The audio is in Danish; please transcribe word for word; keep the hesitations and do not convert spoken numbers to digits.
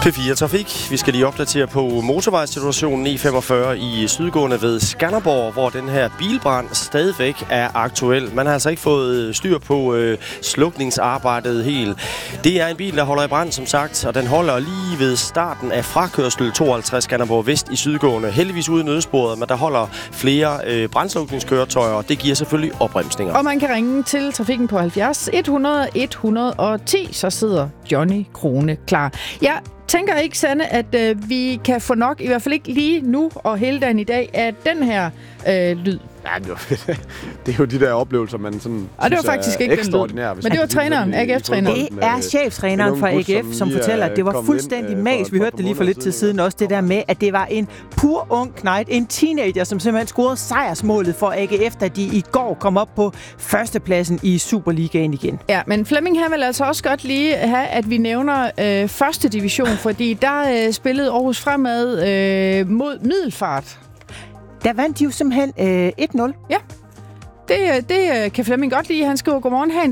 P fire Trafik. Vi skal lige opdatere på motorvejssituationen E femogfyrre i sydgående ved Skanderborg, hvor den her bilbrand stadigvæk er aktuel. Man har altså ikke fået styr på øh, slukningsarbejdet helt. Det er en bil, der holder i brand, som sagt, og den holder lige ved starten af frakørsel tooghalvtreds Skanderborg Vest i sydgående. Heldigvis ude i nødsporet, men der holder flere øh, brandslukningskøretøjer, og det giver selvfølgelig opbremsninger. Og man kan ringe til trafikken på halvfjerds hundrede et hundrede og ti, så sidder Johnny Krone klar. Jeg tænker ikke, Sanne, at øh, vi kan få nok, i hvert fald ikke lige nu og hele dagen i dag, af den her øh, lyd. Ja, det, var, det er jo de der oplevelser, man sådan og det var faktisk ikke ekstraordinære. Men det var træneren, A G F-træneren. Det er cheftræneren fra A G F, som fortæller, at det var fuldstændig magisk. Vi hørte det lige for lidt til siden også, det der med, at det var en pur ung knejt, en teenager, som simpelthen scorede sejrsmålet for A G F, da de i går kom op på førstepladsen i Superligaen igen. Ja, men Flemming her vil altså også godt lige have, at vi nævner øh, første division, fordi der øh, spillede Aarhus Fremad øh, mod Middelfart. Der vandt de jo simpelthen øh, et nul. Ja, det, det kan Flemming godt lide. Han skriver, godmorgen, ha' en